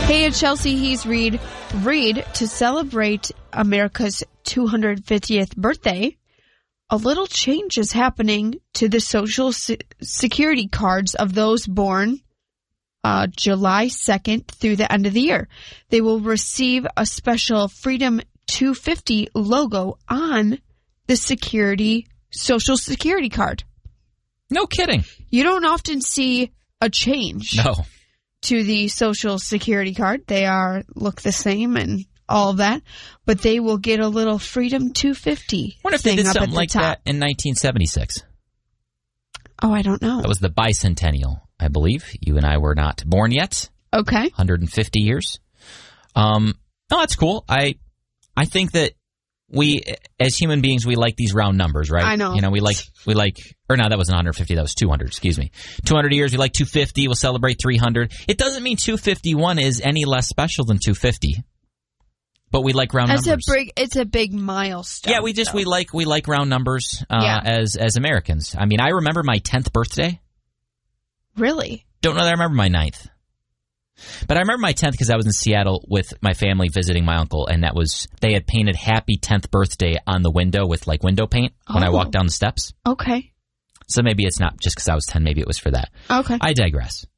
Hey, it's Chelsea Hayes Reed. To celebrate America's 250th birthday, a little change is happening to the Social Security cards of those born July 2nd through the end of the year. They will receive a special Freedom 250 logo on the Social Security card. No kidding. You don't often see a change. No. To the Social Security card. They look the same and all of that, but they will get a little Freedom 250. What if they did something like that in 1976? Oh, I don't know. That was the bicentennial, I believe. You and I were not born yet. Okay. 150 years. No, that's cool. I think that we, as human beings, we like these round numbers, right? I know. You know, we like, or no, that wasn't 150, that was 200, excuse me. 200 years, we like 250, we'll celebrate 300. It doesn't mean 251 is any less special than 250, but we like round numbers. It's a big milestone. Yeah, we like round numbers as Americans. I mean, I remember my 10th birthday. Really? Don't know that I remember my 9th. But I remember my 10th because I was in Seattle with my family visiting my uncle, and they had painted happy 10th birthday on the window with like window paint when I walked down the steps. Okay. So maybe it's not just because I was 10, maybe it was for that. Okay. I digress.